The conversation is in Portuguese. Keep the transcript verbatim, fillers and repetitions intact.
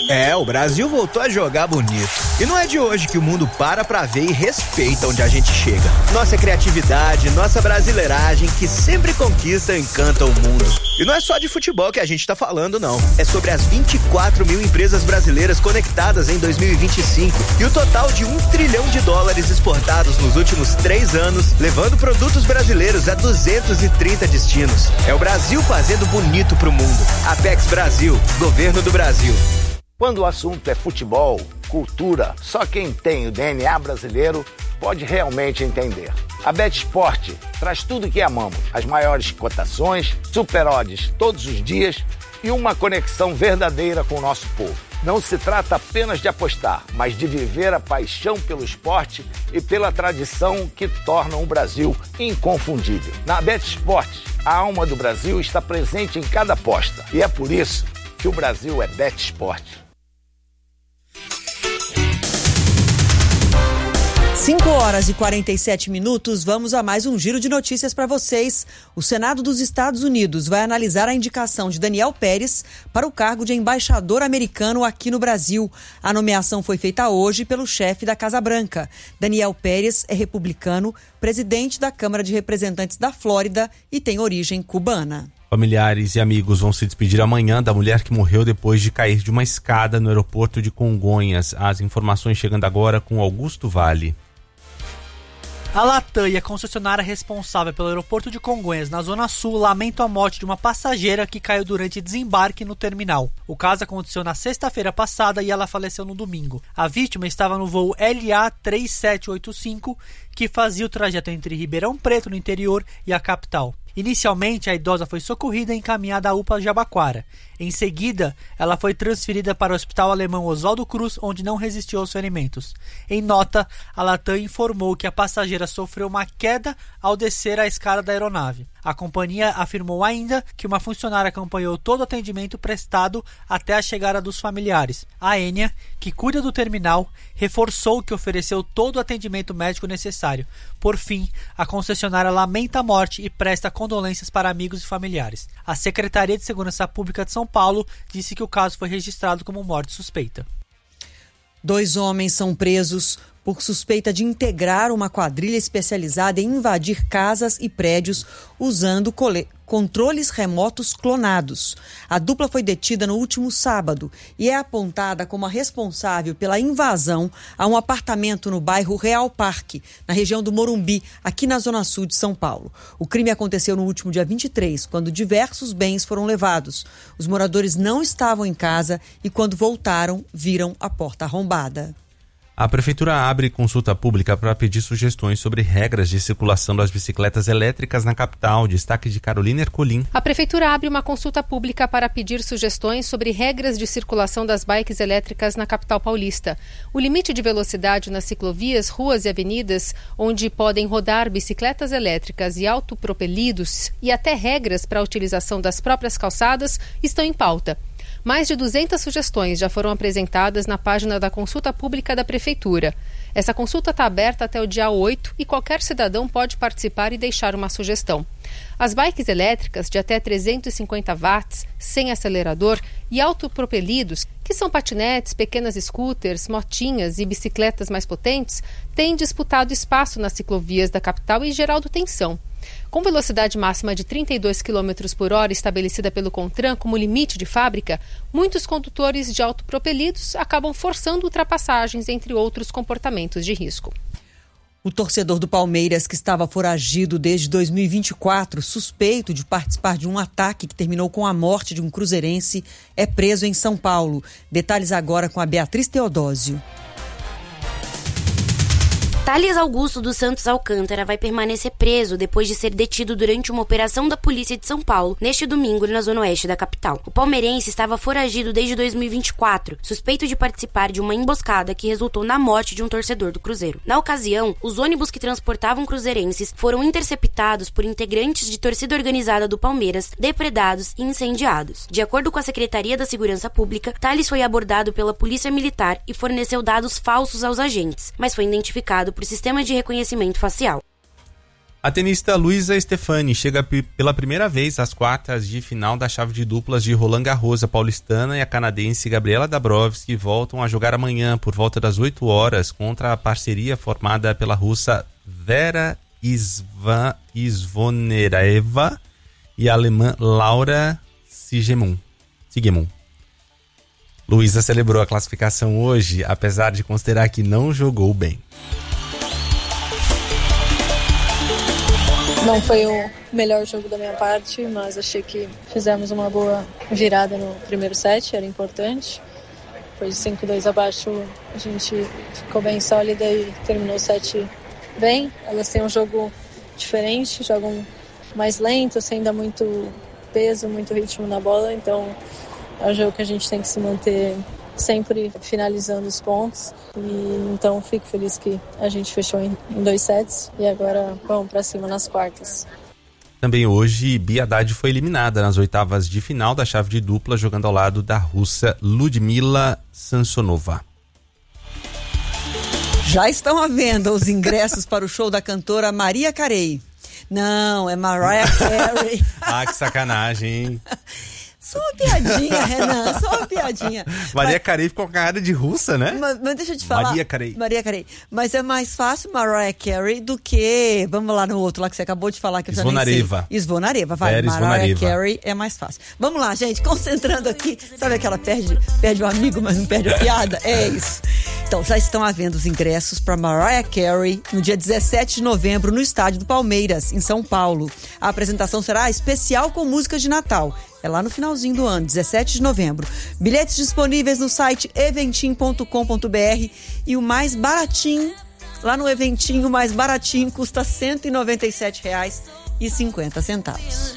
É, o Brasil voltou a jogar bonito. E não é de hoje que o mundo para pra ver e respeita onde a gente chega. Nossa criatividade, nossa brasileiragem, que sempre conquista e encanta o mundo. E não é só de futebol que a gente tá falando, não. É sobre as vinte e quatro mil empresas brasileiras conectadas em dois mil e vinte e cinco e o total de um trilhão de dólares exportados nos últimos três anos, levando produtos brasileiros a duzentos e trinta destinos. É o Brasil fazendo bonito pro mundo. Apex Brasil, Governo do Brasil. Quando o assunto é futebol, cultura, só quem tem o D N A brasileiro pode realmente entender. A BetSport traz tudo o que amamos, as maiores cotações, super odds todos os dias e uma conexão verdadeira com o nosso povo. Não se trata apenas de apostar, mas de viver a paixão pelo esporte e pela tradição que tornam o Brasil inconfundível. Na BetSport, a alma do Brasil está presente em cada aposta e é por isso que o Brasil é BetSport. cinco horas e quarenta e sete minutos, vamos a mais um giro de notícias para vocês. O Senado dos Estados Unidos vai analisar a indicação de Daniel Pérez para o cargo de embaixador americano aqui no Brasil. A nomeação foi feita hoje pelo chefe da Casa Branca. Daniel Pérez é republicano, presidente da Câmara de Representantes da Flórida e tem origem cubana. Familiares e amigos vão se despedir amanhã da mulher que morreu depois de cair de uma escada no aeroporto de Congonhas. As informações chegando agora com Augusto Vale. A Latam e a concessionária responsável pelo aeroporto de Congonhas, na Zona Sul, lamentam a morte de uma passageira que caiu durante desembarque no terminal. O caso aconteceu na sexta-feira passada e ela faleceu no domingo. A vítima estava no voo L A três sete oito cinco, que fazia o trajeto entre Ribeirão Preto, no interior, e a capital. Inicialmente, a idosa foi socorrida e encaminhada à U P A Jabaquara. Em seguida, ela foi transferida para o Hospital Alemão Oswaldo Cruz, onde não resistiu aos ferimentos. Em nota, a Latam informou que a passageira sofreu uma queda ao descer a escada da aeronave. A companhia afirmou ainda que uma funcionária acompanhou todo o atendimento prestado até a chegada dos familiares. A Enia, que cuida do terminal, reforçou que ofereceu todo o atendimento médico necessário. Por fim, a concessionária lamenta a morte e presta condolências para amigos e familiares. A Secretaria de Segurança Pública de São Paulo disse que o caso foi registrado como morte suspeita. Dois homens são presos por suspeita de integrar uma quadrilha especializada em invadir casas e prédios usando cole... controles remotos clonados. A dupla foi detida no último sábado e é apontada como a responsável pela invasão a um apartamento no bairro Real Parque, na região do Morumbi, aqui na Zona Sul de São Paulo. O crime aconteceu no último dia vinte e três, quando diversos bens foram levados. Os moradores não estavam em casa e, quando voltaram, viram a porta arrombada. A Prefeitura abre consulta pública para pedir sugestões sobre regras de circulação das bicicletas elétricas na capital. Destaque de Carolina Ercolim. A Prefeitura abre uma consulta pública para pedir sugestões sobre regras de circulação das bikes elétricas na capital paulista. O limite de velocidade nas ciclovias, ruas e avenidas, onde podem rodar bicicletas elétricas e autopropelidos, e até regras para a utilização das próprias calçadas, estão em pauta. Mais de duzentas sugestões já foram apresentadas na página da consulta pública da Prefeitura. Essa consulta está aberta até o dia oito e qualquer cidadão pode participar e deixar uma sugestão. As bikes elétricas de até trezentos e cinquenta watts, sem acelerador e autopropelidos, que são patinetes, pequenas scooters, motinhas e bicicletas mais potentes, têm disputado espaço nas ciclovias da capital e gerado tensão. Com velocidade máxima de trinta e dois quilômetros por hora estabelecida pelo CONTRAN como limite de fábrica, muitos condutores de autopropelidos acabam forçando ultrapassagens, entre outros comportamentos de risco. O torcedor do Palmeiras, que estava foragido desde dois mil e vinte e quatro, suspeito de participar de um ataque que terminou com a morte de um cruzeirense, é preso em São Paulo. Detalhes agora com a Beatriz Teodósio. Thales Augusto dos Santos Alcântara vai permanecer preso depois de ser detido durante uma operação da Polícia de São Paulo, neste domingo, na zona oeste da capital. O palmeirense estava foragido desde dois mil e vinte e quatro, suspeito de participar de uma emboscada que resultou na morte de um torcedor do Cruzeiro. Na ocasião, os ônibus que transportavam cruzeirenses foram interceptados por integrantes de torcida organizada do Palmeiras, depredados e incendiados. De acordo com a Secretaria da Segurança Pública, Thales foi abordado pela Polícia Militar e forneceu dados falsos aos agentes, mas foi identificado por sistema de reconhecimento facial. A tenista Luísa Stefani chega p- pela primeira vez às quartas de final da chave de duplas de Roland Garros. A paulistana e a canadense Gabriela Dabrowski voltam a jogar amanhã por volta das oito horas contra a parceria formada pela russa Vera Isva, Isvonereva e a alemã Laura Sigemund. Sigemund. Luísa celebrou a classificação hoje, apesar de considerar que não jogou bem. Não foi o melhor jogo da minha parte, mas achei que fizemos uma boa virada no primeiro set, era importante. Foi de cinco a dois abaixo, a gente ficou bem sólida e terminou o set bem. Elas têm um jogo diferente, jogam mais lento, sem dar muito peso, muito ritmo na bola, então é um jogo que a gente tem que se manter sempre finalizando os pontos. E então fico feliz que a gente fechou em, em dois sets e agora vamos para cima nas quartas. Também hoje, Bia Haddad foi eliminada nas oitavas de final da chave de dupla, jogando ao lado da russa Ludmila Samsonova. Já estão à venda os ingressos para o show da cantora Mariah Carey. Não, é Mariah Carey. Ah, que sacanagem, hein? Só uma piadinha, Renan, só uma piadinha. Maria mas, Carey ficou com cara de russa, né? Mas, mas deixa eu te falar. Maria Carey. Maria Carey. Mas é mais fácil Mariah Carey do que... Vamos lá no outro lá que você acabou de falar. Que eu já nem sei. Svonareva. Vai, Vera Mariah Svonareva. Carey é mais fácil. Vamos lá, gente, concentrando aqui. Sabe aquela perde, perde o amigo, mas não perde a piada? É isso. Então, já estão à venda os ingressos para Mariah Carey no dia dezessete de novembro no estádio do Palmeiras, em São Paulo. A apresentação será especial com músicas de Natal. É lá no finalzinho do ano, dezessete de novembro. Bilhetes disponíveis no site eventim ponto com ponto br e o mais baratinho, lá no Eventim, o mais baratinho custa cento e noventa e sete reais e cinquenta centavos.